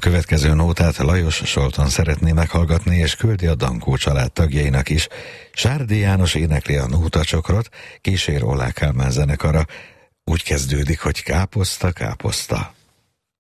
következő nótát Lajos Solton szeretné meghallgatni, és küldi a Dankó család tagjainak is. Sárdi János énekli a nótacsokrot, kísér Ollák Kálmán zenekara. Úgy kezdődik, hogy káposzta, káposzta.